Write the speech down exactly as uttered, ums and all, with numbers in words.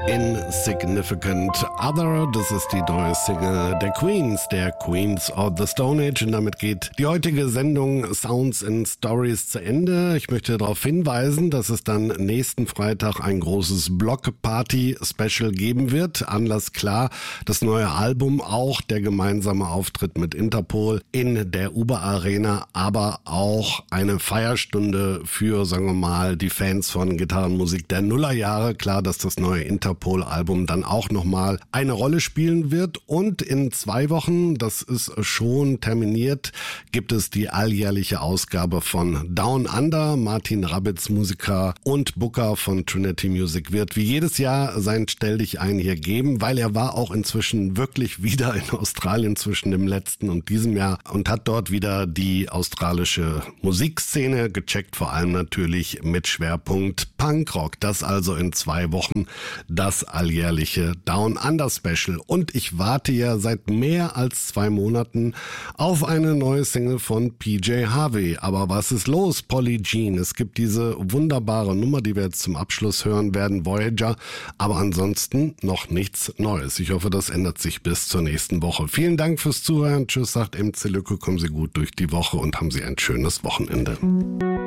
Insignificant Other, das ist die neue Single der Queens, der Queens of the Stone Age, und damit geht die heutige Sendung Sounds and Stories zu Ende. Ich möchte darauf hinweisen, dass es dann nächsten Freitag ein großes Block-Party-Special geben wird. Anlass klar, das neue Album, auch der gemeinsame Auftritt mit Interpol in der Uber Arena, aber auch eine Feierstunde für, sagen wir mal, die Fans von Gitarrenmusik der Nullerjahre. Klar, dass das neue Interpol-Album dann auch nochmal eine Rolle spielen wird. Und in zwei Wochen, das ist schon terminiert, gibt es die alljährliche Ausgabe von Down Under. Martin Rabitz, Musiker und Booker von Trinity Music, wird wie jedes Jahr sein Stell-dich-ein hier geben, weil er war auch inzwischen wirklich wieder in Australien zwischen dem letzten und diesem Jahr und hat dort wieder die australische Musikszene gecheckt, vor allem natürlich mit Schwerpunkt Punkrock. Das also in zwei Wochen das alljährliche Down Under Special. Und ich warte ja seit mehr als zwei Monaten auf eine neue Single von P J Harvey. Aber was ist los, Polly Jean? Es gibt diese wunderbare Nummer, die wir jetzt zum Abschluss hören werden, Voyager. Aber ansonsten noch nichts Neues. Ich hoffe, das ändert sich bis zur nächsten Woche. Vielen Dank fürs Zuhören. Tschüss, sagt M C Lücke. Kommen Sie gut durch die Woche und haben Sie ein schönes Wochenende.